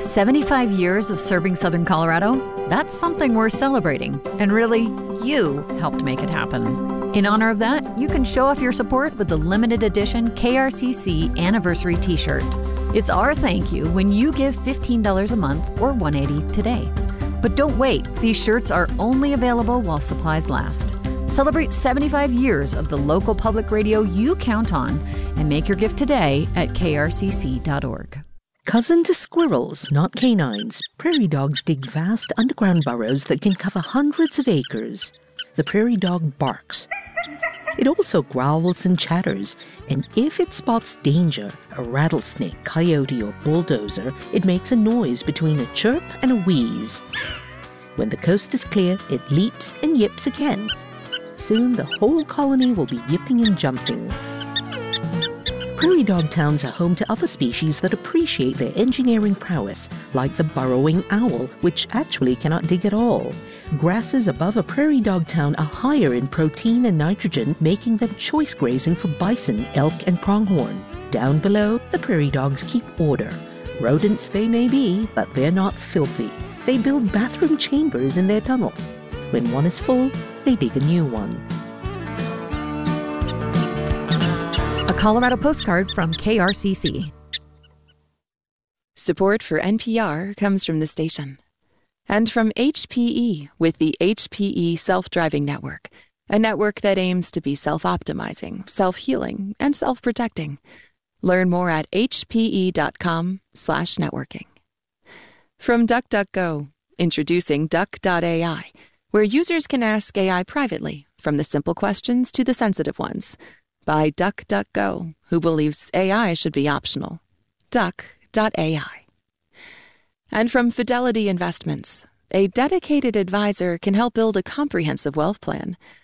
75 years of serving Southern Colorado? That's something worth celebrating. And really, you helped make it happen. In honor of that, you can show off your support with the limited edition KRCC Anniversary T-shirt. It's our thank you when you give $15 a month or $180 today. But don't wait. These shirts are only available while supplies last. Celebrate 75 years of the local public radio you count on and make your gift today at krcc.org. Cousin to squirrels, not canines, prairie dogs dig vast underground burrows that can cover hundreds of acres. The prairie dog barks. It also growls and chatters, and if it spots danger, a rattlesnake, coyote, or bulldozer, it makes a noise between a chirp and a wheeze. When the coast is clear, it leaps and yips again. Soon the whole colony will be yipping and jumping. Prairie dog towns are home to other species that appreciate their engineering prowess, like the burrowing owl, which actually cannot dig at all. Grasses above a prairie dog town are higher in protein and nitrogen, making them choice grazing for bison, elk, and pronghorn. Down below, the prairie dogs keep order. Rodents they may be, but they're not filthy. They build bathroom chambers in their tunnels. When one is full, they dig a new one. A Colorado postcard from KRCC. Support for NPR comes from the station. And from HPE with the HPE Self-Driving Network, a network that aims to be self-optimizing, self-healing, and self-protecting. Learn more at hpe.com/networking. From DuckDuckGo, introducing Duck.ai, where users can ask AI privately, from the simple questions to the sensitive ones. By DuckDuckGo, who believes AI should be optional. Duck.ai. And from Fidelity Investments, a dedicated advisor can help build a comprehensive wealth plan.